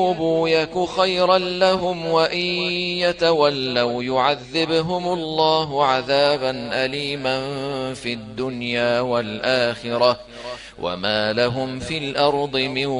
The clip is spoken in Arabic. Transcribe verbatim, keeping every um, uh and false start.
يك خيرا لهم وإن يتولوا يعذبهم الله عذابا أليما في الدنيا والآخرة وما لهم في الأرض من